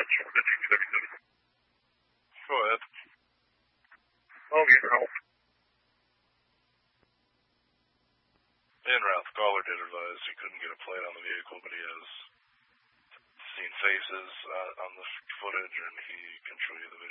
Go ahead. And Ralph Caller did advise he couldn't get a plate on the vehicle, but he has seen faces on the footage, and he can show you the